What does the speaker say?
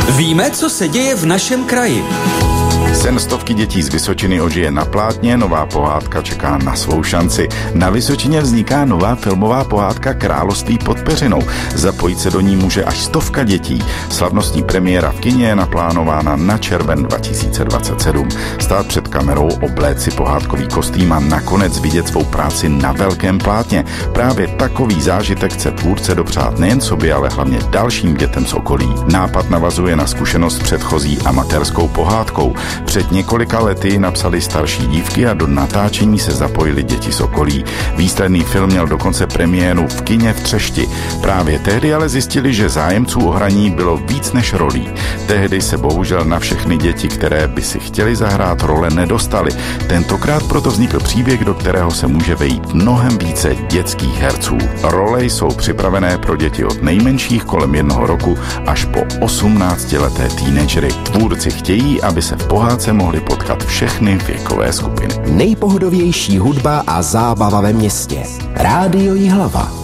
Víme, co se děje v našem kraji. Sen stovky dětí z Vysočiny ožije na plátně, nová pohádka čeká na svou šanci. Na Vysočině vzniká nová filmová pohádka Království pod peřinou. Zapojit se do ní může až 100 dětí. Slavnostní premiéra v kině je naplánována na červen 2027. Stát před kamerou, obléct si pohádkový kostým a nakonec vidět svou práci na velkém plátně. Právě takový zážitek chce tvůrce dopřát nejen sobě, ale hlavně dalším dětem z okolí. Nápad navazuje na zkušenost předchozí amatérskou pohádkou. Před několika lety napsali starší dívky a do natáčení se zapojili děti z okolí. Výsledný film měl dokonce premiéru v kině v Třešti. Právě tehdy ale zjistili, že zájemců o hraní bylo víc než rolí. Tehdy se bohužel na všechny děti, které by si chtěli zahrát role, nedostali. Tentokrát proto vznikl příběh, do kterého se může vejít mnohem více dětských herců. Role jsou připravené pro děti od nejmenších kolem 1 roku až po 18leté teenagery. Tvůrci chtějí, aby se v pohádce mohli potkat všechny věkové skupiny. Nejpohodovější hudba a zábava ve městě. Rádio Jihlava.